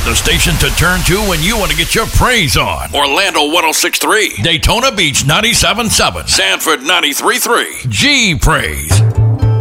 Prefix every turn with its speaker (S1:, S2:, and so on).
S1: The station to turn to when you want to get your praise on. Orlando 106.3. Daytona Beach 97.7. Sanford 93.3. G Praise.